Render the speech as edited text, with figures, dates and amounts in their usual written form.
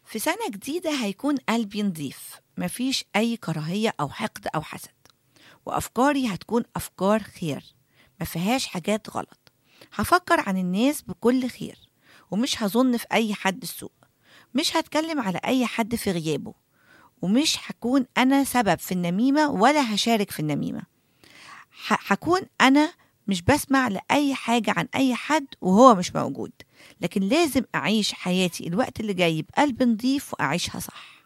في سنة جديدة هيكون قلبي نضيف، مفيش أي كراهية أو حقد أو حسد، وأفكاري هتكون أفكار خير مفيهاش حاجات غلط. هفكر عن الناس بكل خير، ومش هظن في أي حد السوء، مش هتكلم على أي حد في غيابه، ومش هكون أنا سبب في النميمة ولا هشارك في النميمة. هكون أنا مش بسمع لأي حاجة عن أي حد وهو مش موجود، لكن لازم أعيش حياتي الوقت اللي جاي بقلب نضيف وأعيشها صح.